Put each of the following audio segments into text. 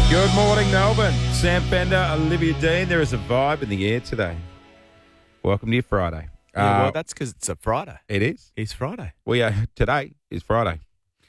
Good morning, Melbourne. Sam Bender, Olivia Dean. There is a vibe in the air today. Welcome to your Friday. Well, that's because it's a Friday. It is. It's Friday. Today is Friday.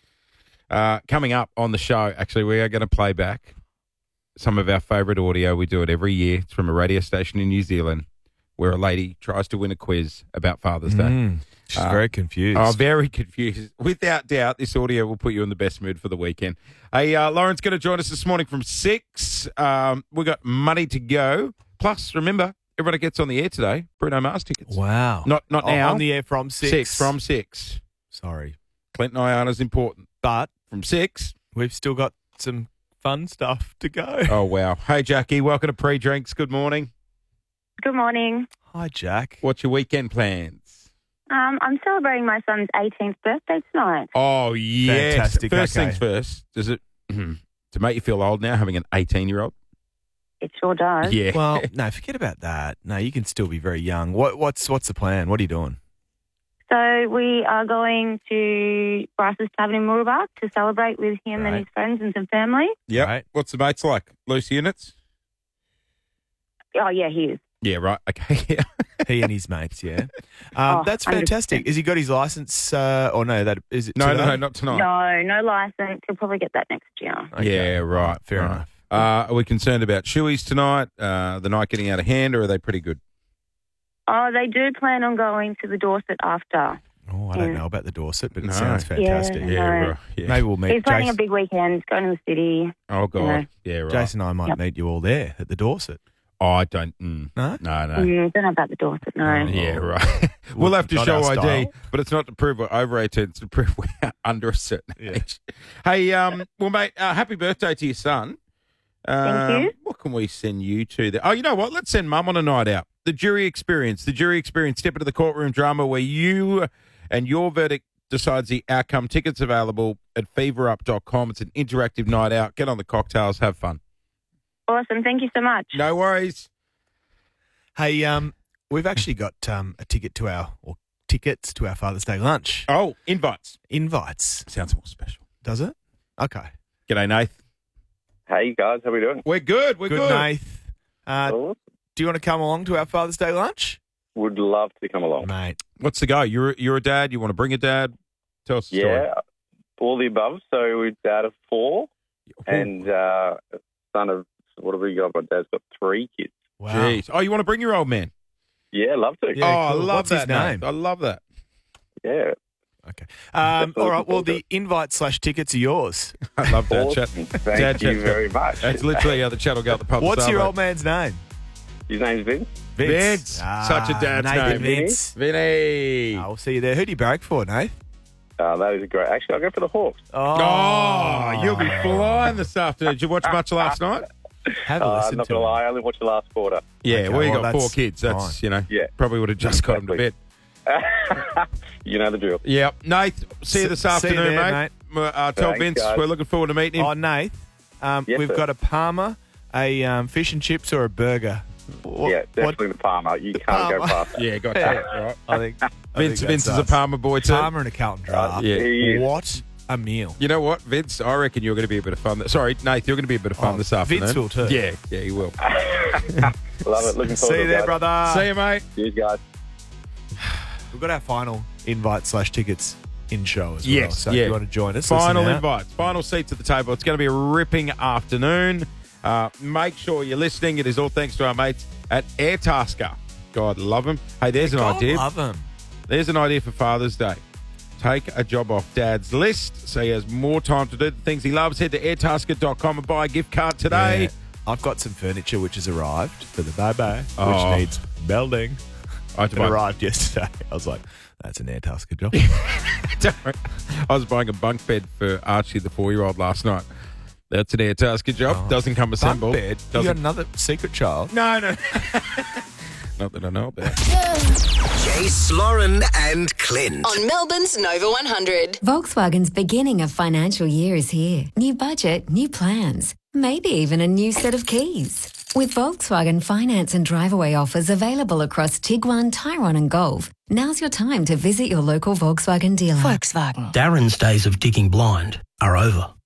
Coming up on the show, actually, we are going to play back some of our favourite audio. We do it every year. It's from a radio station in New Zealand where a lady tries to win a quiz about Father's Day. She's very confused. Oh, very confused. Without doubt, this audio will put you in the best mood for the weekend. Hey, Lauren's going to join us this morning from 6. We've got money to go. Plus, remember, everybody gets on the air today. Bruno Mars tickets. Wow. Not now. On the air from 6. 6, from 6. Sorry. Clinton Iana's important. But From 6. we've still got some fun stuff to go. Oh, wow. Hey, Jackie, welcome to Pre-Drinks. Good morning. Good morning. Hi, Jack. What's your weekend plans? I'm celebrating my son's 18th birthday tonight. Oh, yes. Fantastic, First okay. things first. Does it to make you feel old now having an 18-year-old? It sure does. Yeah. Well, no, forget about that. No, you can still be very young. What's the plan? What are you doing? So we are going to Bryce's Tavern in Mooroolbark to celebrate with him and Right. his friends and some family. Yep. Right. What's the mates like? Loose units? Oh, yeah, he is. Yeah, right. Okay. Yeah. He and his mates, yeah. Oh, That's 100%. fantastic. Has he got his license? Or no, that is it No, today? not tonight. No license. He'll probably get that next year. Okay. Yeah, right. Fair right. enough. Are we concerned about shoeies tonight? The night getting out of hand, or are they pretty good? Oh, they do plan on going to the Dorset after. Oh, I don't Yeah. know about the Dorset, but it No. sounds fantastic. Yeah. Yeah, No. right. Yeah. Maybe we'll meet He's planning Jason. a big weekend, going to the city. Oh, God. No. Yeah, right. Jason and I might Yep. meet you all there at the Dorset. Oh, I don't. No? No. Don't know about the Dorset, no. Oh. Yeah, right. We'll have to Not show our ID, style. but it's not to prove we're over 18, it's to prove we're under a certain Yeah. age. Hey, well, mate, happy birthday to your son. Thank you. What can we send you to? Oh, you know what? Let's send Mum on a night out. The jury experience. Step into the courtroom drama where you and your verdict decides the outcome. Tickets available at feverup.com. It's an interactive night out. Get on the cocktails. Have fun. Awesome. Thank you so much. No worries. Hey, we've actually got tickets to our Father's Day lunch. Oh, invites. Invites. Sounds more special. Does it? Okay. G'day, Nath. Hey guys, how we doing? We're good. We're good. Nath. Do you want to come along to our Father's Day lunch? Would love to come along. Mate. What's the go? You're a dad. You want to bring a dad? Tell us the story. Yeah, all the above. So we're dad of 4 and son of, what have we got? My dad's got 3 kids. Wow. Jeez. Oh, you want to bring your old man? Yeah, love to. Yeah, oh, I cool. love What's that his name? I love that. Yeah. Okay. All right. Well, the invite/tickets are yours. I love that chat. Awesome. Dad Thank you chat's very much. That's literally how the chat will go at the pub. What's this your afternoon. old man's name? His name's Vince. Vince. Such a dad's Nathan name. Vince. Vinny. I'll see you there. Who do you barrack for, Nate? That is great. Actually, I'll go for the Hawks. Oh, you'll be flying this afternoon. Did you watch much last night? Have a I'm listen not to going to him. lie, I only watched the last quarter. Yeah, Okay, well, you well, got 4 that's kids. That's, fine. Yeah. probably would have just got him to bed. You know the drill. Yeah. Nath, see you this See you afternoon, there, mate. Tell Thanks, Vince guys. we're looking forward to meeting him. Oh, Nath, we've sir. got a Palmer, a fish and chips, or a burger. Yeah, definitely the Palmer. You can't go Palmer. past that. Yeah, got that. Right. I think Vince is a Palmer. Palmer boy too. Palmer and a Carlton draft. Yeah. He is. What a meal. You know what, Vince? I reckon you're going to be a bit of fun. Sorry, Nath, you're going to be a bit of fun Oh, this afternoon. Vince will too. Yeah, he will. Love it. Looking forward See to you it, there, guys. brother. See you, mate. Cheers, guys. We've got our final invite/tickets in show as well. Yes, So yeah. if you want to join us, Final listen out. invites, final seats at the table. It's going to be a ripping afternoon. Make sure you're listening. It is all thanks to our mates at Airtasker. God, love them. Hey, there's an God idea. love 'em. There's an idea for Father's Day. Take a job off Dad's list so he has more time to do the things he loves. Head to airtasker.com and buy a gift card today. Yeah. I've got some furniture which has arrived for the baby, Oh. which needs building. I had to It buy- arrived yesterday. I was like, that's an Airtasker job. I was buying a bunk bed for Archie, the 4-year-old, last night. That's an Airtasker job. Doesn't come assembled. Bunk bed? You got Doesn't. another secret child? No. Not that I know about. Jace, Lauren, and Clint. On Melbourne's Nova 100. Volkswagen's beginning of financial year is here. New budget, new plans, maybe even a new set of keys. With Volkswagen finance and drive-away offers available across Tiguan, Tyrone and Golf, now's your time to visit your local Volkswagen dealer. Volkswagen. Darren's days of digging blind are over.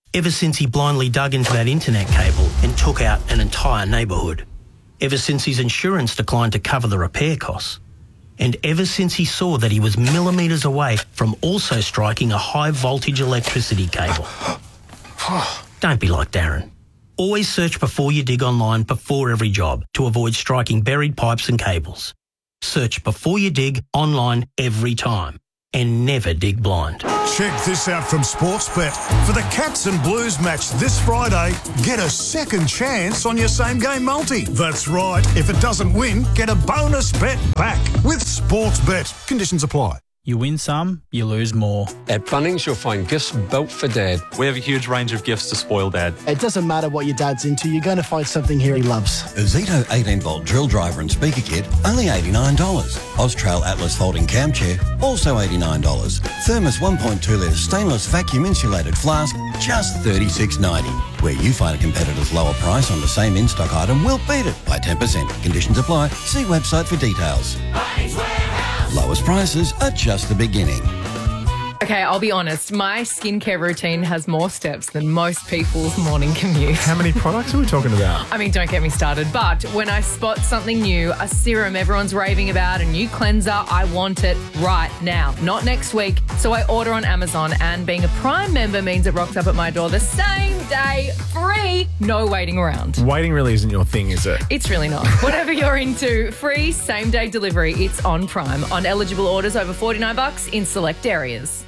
Ever since he blindly dug into that internet cable and took out an entire neighbourhood. Ever since his insurance declined to cover the repair costs. And ever since he saw that he was millimetres away from also striking a high-voltage electricity cable. Don't be like Darren. Always search before you dig online before every job to avoid striking buried pipes and cables. Search before you dig online every time. And never dig blind. Check this out from Sportsbet. For the Cats and Blues match this Friday, get a second chance on your same-game multi. That's right. If it doesn't win, get a bonus bet back with Sportsbet. Conditions apply. You win some, you lose more. At Bunnings, you'll find gifts built for Dad. We have a huge range of gifts to spoil Dad. It doesn't matter what your dad's into, you're going to find something here he loves. A Zito 18-volt drill driver and speaker kit, only $89. Austrail Atlas folding cam chair, also $89. Thermos 1.2-litre stainless vacuum insulated flask, just $36.90. Where you find a competitor's lower price on the same in-stock item, we'll beat it by 10%. Conditions apply. See website for details. Lowest prices are just the beginning. Okay, I'll be honest. My skincare routine has more steps than most people's morning commute. How many products are we talking about? I mean, don't get me started. But when I spot something new, a serum everyone's raving about, a new cleanser, I want it right now, not next week. So I order on Amazon, and being a Prime member means it rocks up at my door the same day, free, no waiting around. Waiting really isn't your thing, is it? It's really not. Whatever you're into, free same-day delivery. It's on Prime. On eligible orders over $49 in select areas.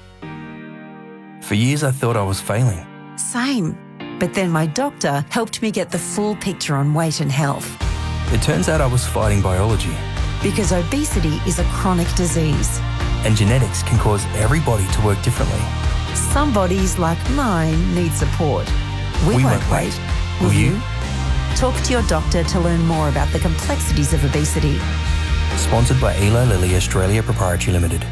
For years, I thought I was failing. Same. But then my doctor helped me get the full picture on weight and health. It turns out I was fighting biology. Because obesity is a chronic disease. And genetics can cause every body to work differently. Some bodies, like mine, need support. We won't wait. Will you? Talk to your doctor to learn more about the complexities of obesity. Sponsored by Eli Lilly Australia Proprietary Limited.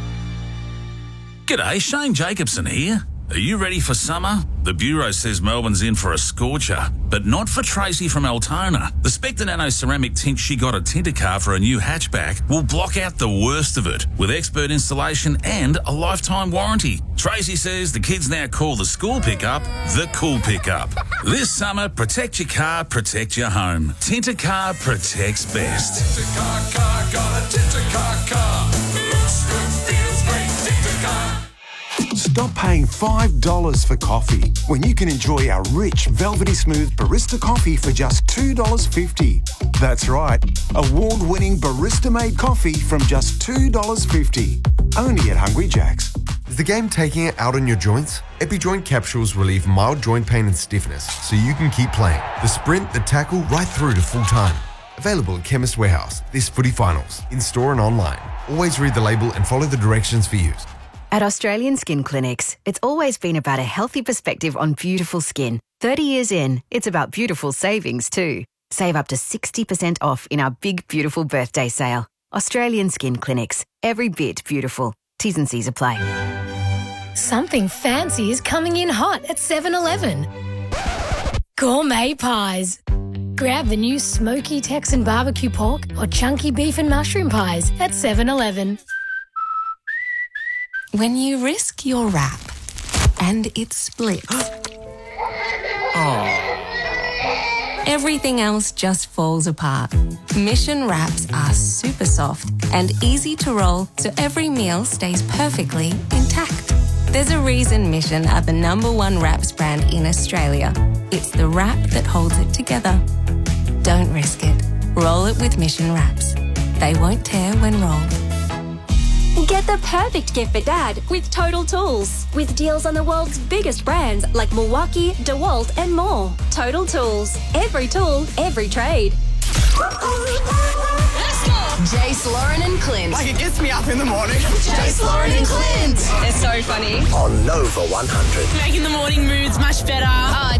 G'day, Shane Jacobson here. Are you ready for summer? The Bureau says Melbourne's in for a scorcher, but not for Tracy from Altona. The Spectre Nano ceramic tint she got at Tintercar for a new hatchback will block out the worst of it with expert installation and a lifetime warranty. Tracy says the kids now call the school pickup the cool pickup. This summer, protect your car, protect your home. Tintercar protects best. Tintercar car, got a Tintercar car. Looks good, feels great, Tintercar. Stop paying $5 for coffee when you can enjoy our rich, velvety smooth barista coffee for just $2.50. That's right, award-winning barista-made coffee from just $2.50. Only at Hungry Jack's. Is the game taking it out on your joints? EpiJoint capsules relieve mild joint pain and stiffness so you can keep playing. The sprint, the tackle, right through to full time. Available at Chemist Warehouse, this footy finals, in-store and online. Always read the label and follow the directions for use. At Australian Skin Clinics, it's always been about a healthy perspective on beautiful skin. 30 years in, it's about beautiful savings too. Save up to 60% off in our big, beautiful birthday sale. Australian Skin Clinics. Every bit beautiful. T's and C's apply. Something fancy is coming in hot at 7-Eleven. Gourmet pies. Grab the new smoky Texan barbecue pork or chunky beef and mushroom pies at 7-Eleven. When you risk your wrap and it splits, everything else just falls apart. Mission wraps are super soft and easy to roll so every meal stays perfectly intact. There's a reason Mission are the #1 wraps brand in Australia. It's the wrap that holds it together. Don't risk it. Roll it with Mission wraps. They won't tear when rolled. Get the perfect gift for Dad with Total Tools. With deals on the world's biggest brands like Milwaukee, DeWalt, and more. Total Tools. Every tool, every trade. Jace, Lauren and Clint. Like it gets me up in the morning. Jace, Lauren and Clint. They're so funny. On Nova 100. Making the morning moods much better.